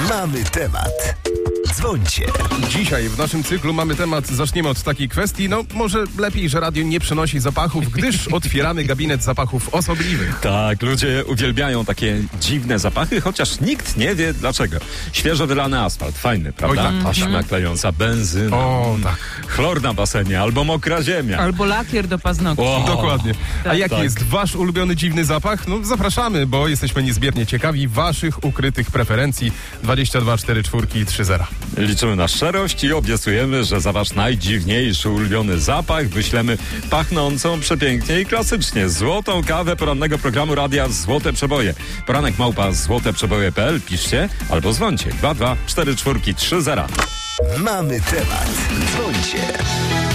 Mamy temat. Dzwońcie. Dzisiaj w naszym cyklu mamy temat, zaczniemy od takiej kwestii, może lepiej, że radio nie przynosi zapachów, gdyż otwieramy gabinet zapachów osobliwych. Tak, ludzie uwielbiają takie dziwne zapachy, chociaż nikt nie wie dlaczego. Świeżo wylany asfalt, fajny, prawda? Oj, tak. Taśma klejąca, benzyna, O, tak. chlor na basenie albo mokra ziemia. Albo lakier do paznokci. O, Dokładnie. A jaki tak. jest wasz ulubiony dziwny zapach? Zapraszamy, bo jesteśmy niezmiernie ciekawi waszych ukrytych preferencji. 22 44 30. Liczymy na szczerość i obiecujemy, że za wasz najdziwniejszy ulubiony zapach wyślemy pachnącą przepięknie i klasycznie złotą kawę porannego programu radia Złote Przeboje. Poranek @ złoteprzeboje.pl. Piszcie albo dzwońcie 22 44 30. Mamy temat. Dzwońcie.